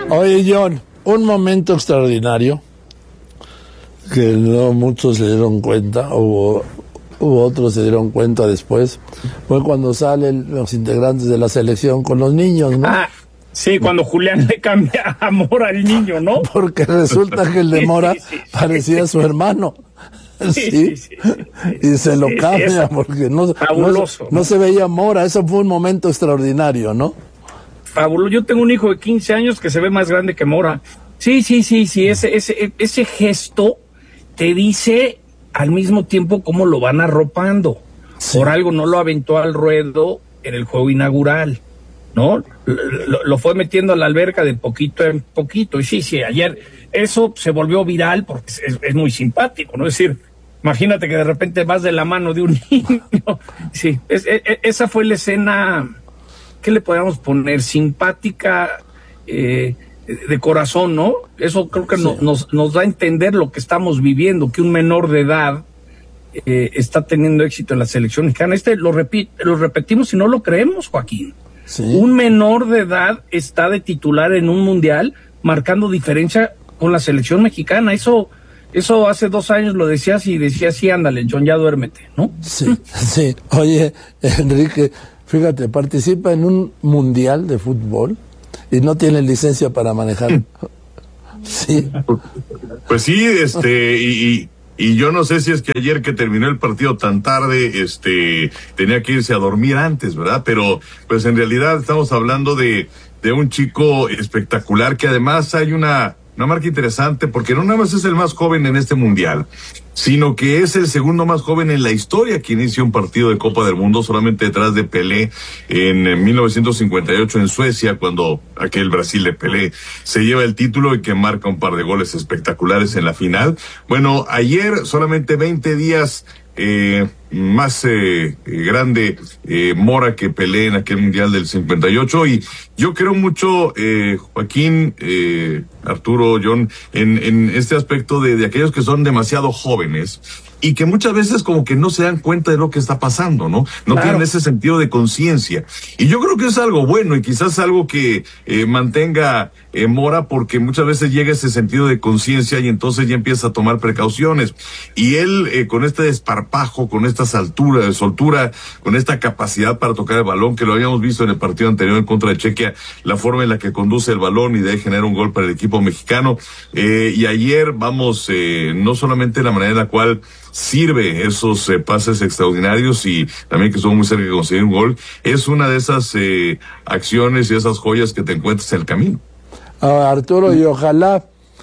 Oye, John, un momento extraordinario que no muchos se dieron cuenta, hubo otros se dieron cuenta después, fue cuando salen los integrantes de la selección con los niños, ¿no? Sí, cuando Julián le cambia amor al niño, ¿no? Porque resulta que el de Mora parecía su hermano. Sí. Y se lo cambia porque no se veía Mora. Eso fue un momento extraordinario, ¿no? Fabuloso. Yo tengo un hijo de 15 años que se ve más grande que Mora. Sí. Ese gesto te dice al mismo tiempo cómo lo van arropando. Sí. Por algo no lo aventó al ruedo en el juego inaugural, ¿no? Lo fue metiendo a la alberca de poquito en poquito. Y sí, ayer eso se volvió viral porque es muy simpático, ¿no? Es decir, imagínate que de repente vas de la mano de un niño. Sí, esa fue la escena, ¿qué le podríamos poner? Simpática, de corazón, ¿no? Eso creo que sí. nos da a entender lo que estamos viviendo, que un menor de edad está teniendo éxito en la selección mexicana. Lo repetimos y no lo creemos, Joaquín. Sí. Un menor de edad está de titular en un mundial, marcando diferencia con la selección mexicana. Eso hace 2 años lo decías y decías, sí, ándale, John, ya duérmete, ¿no? Sí. Oye, Enrique, fíjate, participa en un mundial de fútbol y no tiene licencia para manejar. Sí. Pues sí, y yo no sé si es que ayer que terminó el partido tan tarde, tenía que irse a dormir antes, ¿verdad? Pero, pues en realidad estamos hablando de un chico espectacular, que además hay una marca interesante, porque no nada más es el más joven en este mundial, sino que es el segundo más joven en la historia que inicia un partido de Copa del Mundo, solamente detrás de Pelé en 1958 en Suecia, cuando aquel Brasil de Pelé se lleva el título y que marca un par de goles espectaculares en la final. Bueno, ayer, solamente 20 días más grande Mora que Pelé en aquel mundial del 58, y yo creo mucho, Joaquín, Arturo, John, en este aspecto de aquellos que son demasiado jóvenes y que muchas veces como que no se dan cuenta de lo que está pasando, ¿no? No claro. Tienen ese sentido de conciencia. Y yo creo que es algo bueno y quizás algo que mantenga Mora, porque muchas veces llega ese sentido de conciencia y entonces ya empieza a tomar precauciones. Y él, con este desparpajo, con esta soltura, con esta capacidad para tocar el balón, que lo habíamos visto en el partido anterior en contra de Chequia, la forma en la que conduce el balón y de ahí genera un gol para el equipo mexicano. Y ayer, no solamente la manera en la cual sirve esos pases extraordinarios y también que estuvo muy cerca de conseguir un gol, es una de esas acciones y esas joyas que te encuentras en el camino. Arturo, y ojalá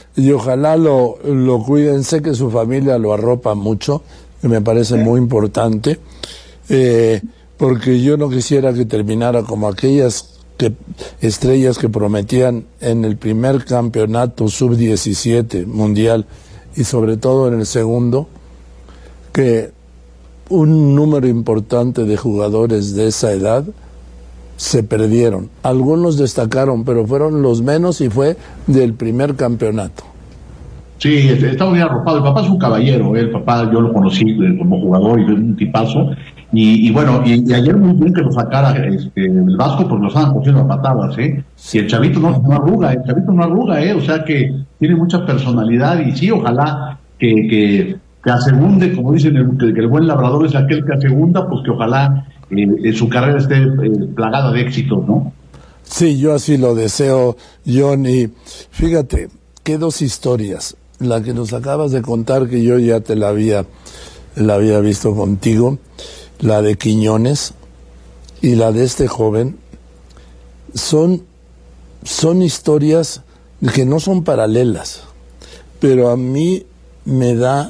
lo cuiden. Sé que su familia lo arropa mucho, que me parece muy importante, porque yo no quisiera que terminara como aquellas estrellas que prometían en el primer campeonato sub-17 mundial y sobre todo en el segundo, que un número importante de jugadores de esa edad se perdieron. Algunos destacaron, pero fueron los menos y fue del primer campeonato. Sí, está muy bien arropado. El papá es un caballero, el papá yo lo conocí como jugador y es un tipazo. Y bueno, y ayer muy bien que lo sacara el Vasco, porque lo estaban cogiendo a patadas, ¿eh? Si el chavito no arruga, o sea que tiene mucha personalidad y sí, ojalá que asegunde, como dicen, que el buen labrador es aquel que asegunda, pues que ojalá su carrera esté plagada de éxitos, ¿no? Sí, yo así lo deseo, John, y fíjate, qué 2 historias. La que nos acabas de contar, que yo ya te la había visto contigo, la de Quiñones y la de este joven, son historias que no son paralelas, pero a mí me da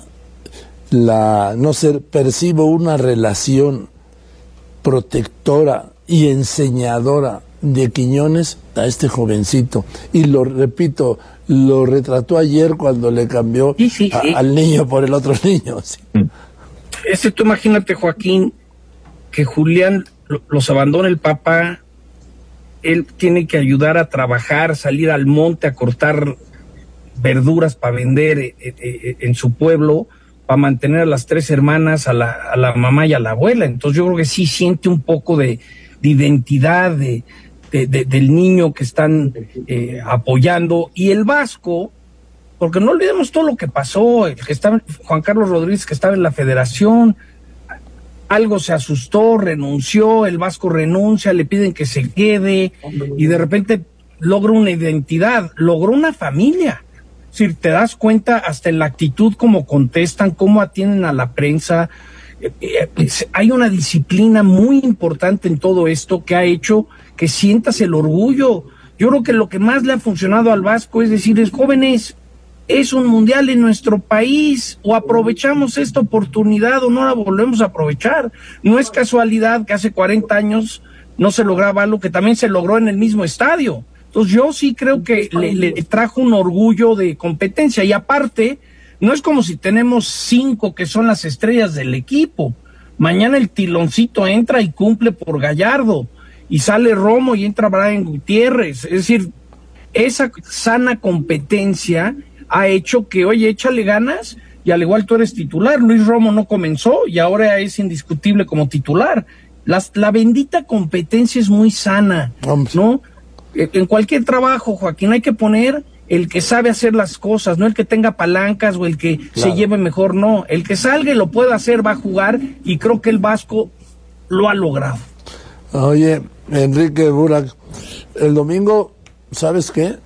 percibo una relación protectora y enseñadora de Quiñones a este jovencito, y lo repito, lo retrató ayer cuando le cambió al niño por el otro niño. Sí. Tú imagínate, Joaquín, que Julián los abandona el papá, él tiene que ayudar a trabajar, salir al monte a cortar verduras para vender en su pueblo, para mantener a las 3 hermanas, a la mamá y a la abuela. Entonces yo creo que sí siente un poco de identidad, de del niño que están apoyando, y el Vasco, porque no olvidemos todo lo que pasó, el que estaba, Juan Carlos Rodríguez, que estaba en la federación, algo se asustó, renunció, el Vasco renuncia, le piden que se quede, y de repente logra una identidad, logró una familia. Es decir, te das cuenta hasta en la actitud, cómo contestan, cómo atienden a la prensa. Hay una disciplina muy importante en todo esto que ha hecho que sientas el orgullo. Yo creo que lo que más le ha funcionado al Vasco es decirles, jóvenes, es un mundial en nuestro país, o aprovechamos esta oportunidad o no la volvemos a aprovechar. No es casualidad que hace 40 años no se lograba algo que también se logró en el mismo estadio. Entonces yo sí creo que le trajo un orgullo de competencia, y aparte, no es como si tenemos 5 que son las estrellas del equipo. Mañana el Tiloncito entra y cumple por Gallardo, y sale Romo y entra Brian Gutiérrez. Es decir, esa sana competencia ha hecho que, oye, échale ganas, y al igual tú eres titular. Luis Romo no comenzó y ahora es indiscutible como titular. La bendita competencia es muy sana, ¿no? En cualquier trabajo, Joaquín, hay que poner el que sabe hacer las cosas, no el que tenga palancas o el que se lleve mejor, no. El que salga y lo pueda hacer va a jugar, y creo que el Vasco lo ha logrado. Oye, Enrique Burak, el domingo, ¿sabes qué?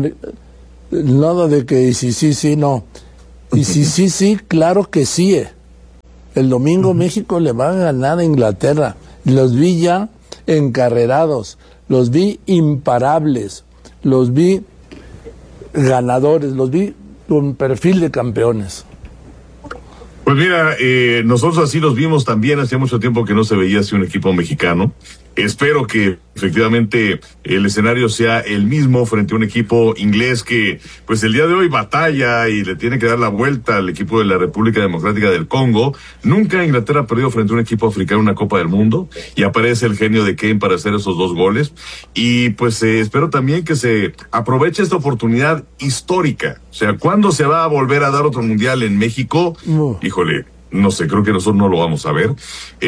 Nada de que y sí, no. Y sí, claro que sí. El domingo México le va a ganar a Inglaterra. Los vi ya encarrerados, los vi imparables, los vi ganadores, los vi con perfil de campeones. Pues mira, nosotros así los vimos también. Hacía mucho tiempo que no se veía así un equipo mexicano. Espero que efectivamente el escenario sea el mismo frente a un equipo inglés que pues el día de hoy batalla y le tiene que dar la vuelta al equipo de la República Democrática del Congo. Nunca Inglaterra ha perdido frente a un equipo africano una Copa del Mundo, y aparece el genio de Kane para hacer esos 2 goles. Y pues espero también que se aproveche esta oportunidad histórica. O sea, ¿cuándo se va a volver a dar otro mundial en México? No. Híjole, no sé, creo que nosotros no lo vamos a ver.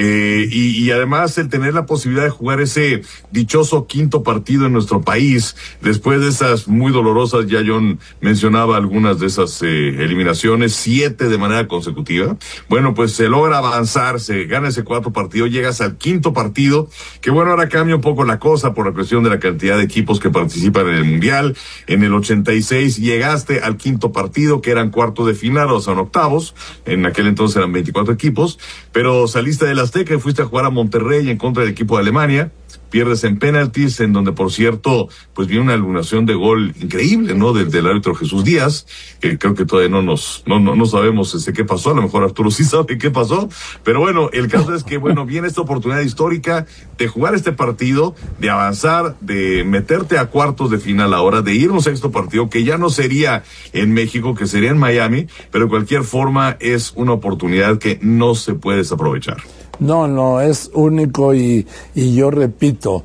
Y además el tener la posibilidad de jugar ese dichoso 5º partido en nuestro país, después de esas muy dolorosas, ya John mencionaba algunas de esas eliminaciones, 7 de manera consecutiva. Bueno, pues se logra avanzar, se gana ese 4º partido, llegas al 5º partido, que bueno, ahora cambia un poco la cosa por la cuestión de la cantidad de equipos que participan en el Mundial. En el 86 llegaste al 5º partido, que eran cuartos de final, o sea, en octavos. En aquel entonces eran 24 equipos, pero saliste del Azteca y fuiste a jugar a Monterrey en contra del equipo de Alemania. Pierdes en penaltis, en donde, por cierto, pues viene una iluminación de gol increíble, ¿no? Del árbitro Jesús Díaz, que creo que todavía no sabemos qué pasó. A lo mejor Arturo sí sabe qué pasó, pero bueno, el caso es que, bueno, viene esta oportunidad histórica de jugar este partido, de avanzar, de meterte a cuartos de final ahora, de irnos a este partido, que ya no sería en México, que sería en Miami, pero de cualquier forma es una oportunidad que no se puede desaprovechar. No, es único, y yo repito,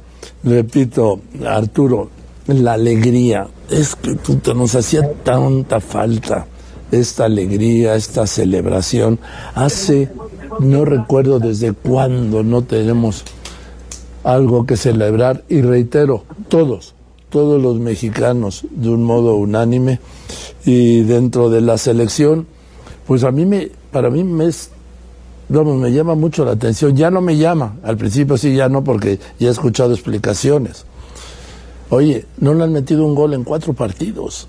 Arturo, la alegría, es que nos hacía tanta falta esta alegría, esta celebración. No recuerdo desde cuándo no tenemos algo que celebrar, y reitero, todos los mexicanos de un modo unánime, y dentro de la selección, pues para mí me llama mucho la atención. Ya no me llama, al principio sí, ya no, porque ya he escuchado explicaciones. Oye, no le han metido un gol en 4 partidos.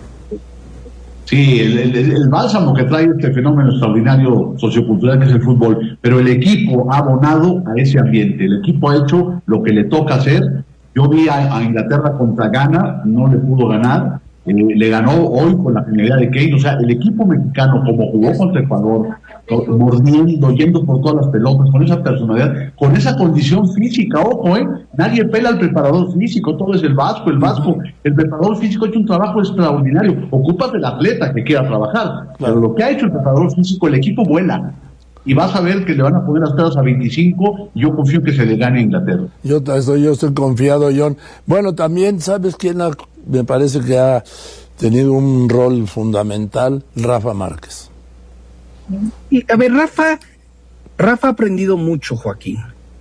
Sí, el bálsamo que trae este fenómeno extraordinario sociocultural que es el fútbol, pero el equipo ha abonado a ese ambiente, el equipo ha hecho lo que le toca hacer. Yo vi a Inglaterra contra Ghana, no le pudo ganar, le ganó hoy con la genialidad de Kane. O sea, el equipo mexicano, como jugó contra Ecuador, mordiendo, yendo por todas las pelotas, con esa personalidad, con esa condición física, ojo, nadie pela al preparador físico, todo es el Vasco, el preparador físico ha hecho un trabajo extraordinario. Ocupas del atleta que quiera trabajar, pero lo que ha hecho el preparador físico, el equipo vuela, y vas a ver que le van a poner las pedas a 25, y yo confío que se le gane a Inglaterra. Yo estoy confiado, John. Bueno, también, ¿sabes quién me parece que ha tenido un rol fundamental? Rafa Márquez. Y, a ver, Rafa ha aprendido mucho, Joaquín.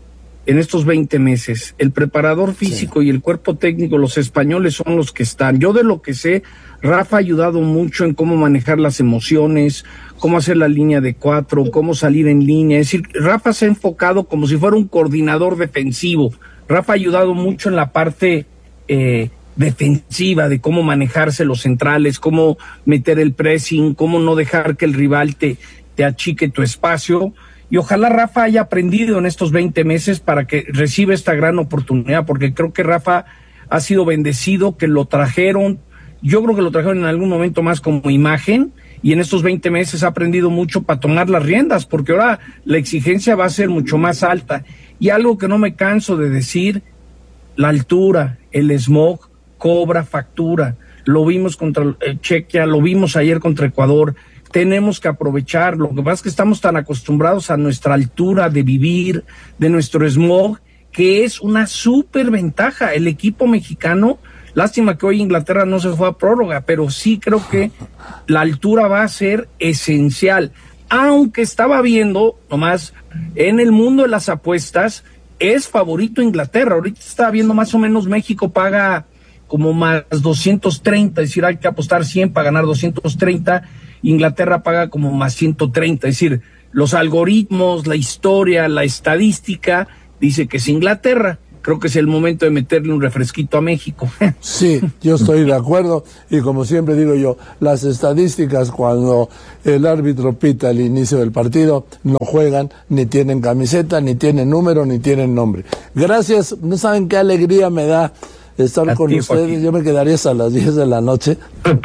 en estos 20 meses. El preparador físico y el cuerpo técnico, los españoles son los que están. Yo de lo que sé, Rafa ha ayudado mucho en cómo manejar las emociones, cómo hacer la línea de 4, cómo salir en línea. Es decir, Rafa se ha enfocado como si fuera un coordinador defensivo. Rafa ha ayudado mucho en la parte defensiva, de cómo manejarse los centrales, cómo meter el pressing, cómo no dejar que el rival te achique tu espacio. Y ojalá Rafa haya aprendido en estos 20 meses para que reciba esta gran oportunidad, porque creo que Rafa ha sido bendecido, que lo trajeron, yo creo que lo trajeron en algún momento más como imagen, y en estos 20 meses ha aprendido mucho para tomar las riendas, porque ahora la exigencia va a ser mucho más alta. Y algo que no me canso de decir, la altura, el smog, cobra factura. Lo vimos contra Chequia, lo vimos ayer contra Ecuador. Tenemos que aprovechar. Lo que pasa es que estamos tan acostumbrados a nuestra altura de vivir, de nuestro smog, que es una súper ventaja. El equipo mexicano, lástima que hoy Inglaterra no se fue a prórroga, pero sí creo que la altura va a ser esencial. Aunque estaba viendo, nomás, en el mundo de las apuestas, es favorito Inglaterra. Ahorita estaba viendo más o menos México paga como más 230, es decir, hay que apostar 100 para ganar 230, Inglaterra paga como más 130, es decir, los algoritmos, la historia, la estadística, dice que es Inglaterra. Creo que es el momento de meterle un refresquito a México. Sí, yo estoy de acuerdo, y como siempre digo yo, las estadísticas cuando el árbitro pita el inicio del partido no juegan, ni tienen camiseta, ni tienen número, ni tienen nombre. Gracias, no saben qué alegría me da estar con ustedes, Joaquín. Yo me quedaría hasta las 10 de la noche.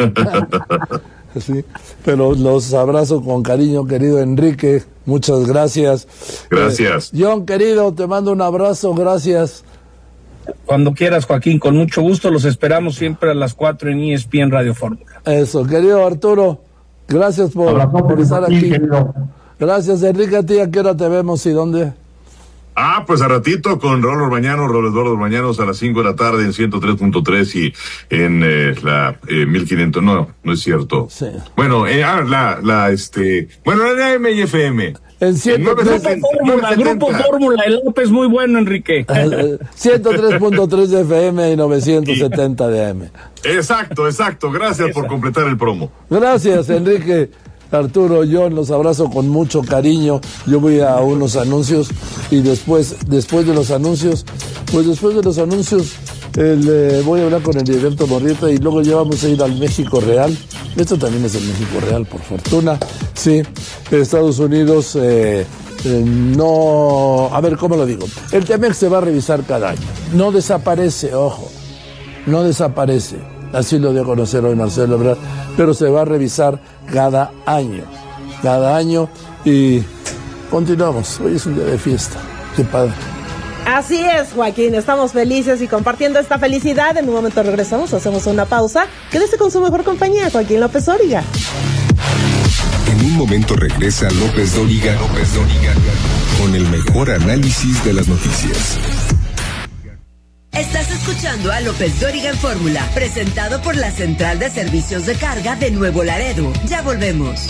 Sí, pero los abrazo con cariño, querido Enrique, muchas gracias. Gracias. John, querido, te mando un abrazo, gracias. Cuando quieras, Joaquín, con mucho gusto, los esperamos siempre a las 4 en ESPN Radio Fórmula. Eso, querido Arturo, gracias por estar aquí. Querido. Gracias, Enrique, a ti, ¿a qué hora te vemos y dónde? Pues a ratito con Raúl Eduardo Orbañanos a las 5 de la tarde en 103.3 y en la 1500, no es cierto. Sí. Bueno, la MFM. En 103. Grupo Fórmula, el López es muy bueno, Enrique. 103.3 de FM y 970 de AM. Exacto. Gracias por completar el promo. Gracias, Enrique. Arturo, yo los abrazo con mucho cariño. Yo voy a unos anuncios y después de los anuncios, voy a hablar con el Heriberto Morrieta y luego ya vamos a ir al México Real. Esto también es el México Real, por fortuna. Sí, Estados Unidos no... A ver, ¿cómo lo digo? El TEMEC se va a revisar cada año. No desaparece, ojo. No desaparece. Así lo dio a conocer hoy Marcelo Ebrard, pero se va a revisar cada año y continuamos. Hoy es un día de fiesta, qué padre. Así es, Joaquín, estamos felices y compartiendo esta felicidad. En un momento regresamos, hacemos una pausa. Quédese con su mejor compañía, Joaquín López Dóriga. En un momento regresa López Dóriga con el mejor análisis de las noticias. Estás escuchando a López Dóriga en Fórmula, presentado por la Central de Servicios de Carga de Nuevo Laredo. Ya volvemos.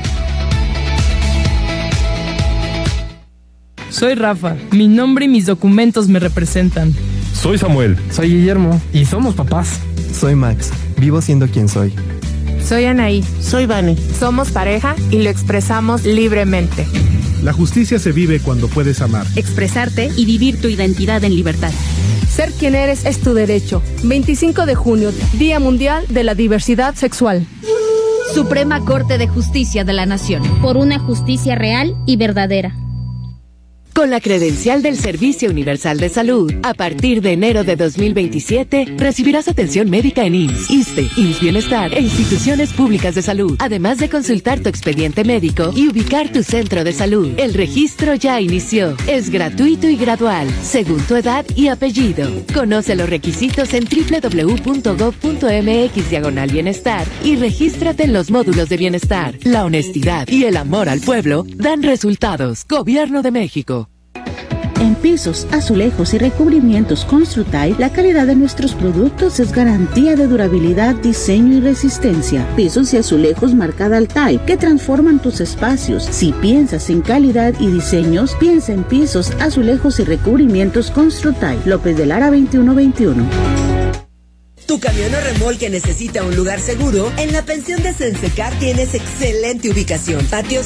Soy Rafa, mi nombre y mis documentos me representan. Soy Samuel. Soy Guillermo y somos papás. Soy Max, vivo siendo quien soy. Soy Anaí. Soy Vani. Somos pareja y lo expresamos libremente. La justicia se vive cuando puedes amar, expresarte y vivir tu identidad en libertad. Ser quien eres es tu derecho. 25 de junio, Día Mundial de la Diversidad Sexual. Suprema Corte de Justicia de la Nación. Por una justicia real y verdadera. Con la credencial del Servicio Universal de Salud, a partir de enero de 2027, recibirás atención médica en IMSS, ISSSTE, IMSS Bienestar e instituciones públicas de salud, además de consultar tu expediente médico y ubicar tu centro de salud. El registro ya inició. Es gratuito y gradual, según tu edad y apellido. Conoce los requisitos en www.gov.mx/bienestar y regístrate en los módulos de bienestar. La honestidad y el amor al pueblo dan resultados. Gobierno de México. En pisos, azulejos y recubrimientos Construtile, la calidad de nuestros productos es garantía de durabilidad, diseño y resistencia. Pisos y azulejos marca Daltile, que transforman tus espacios. Si piensas en calidad y diseños, piensa en pisos, azulejos y recubrimientos Construtile. López de Lara 2121. Tu camión o remolque necesita un lugar seguro. En la pensión de Sensecar tienes excelente ubicación, patios